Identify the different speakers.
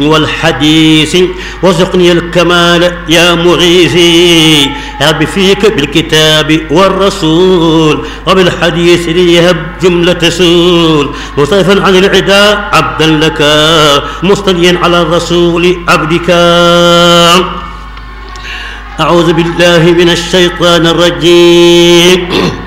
Speaker 1: والحديث وارزقني الكمال يا مغيثي رب فيك بالكتاب والرسول وبالحديث ليهب جملة سول مصطفى عن العداء عبدا لك مصطليا على الرسول عبدك. أعوذ بالله من الشيطان الرجيم.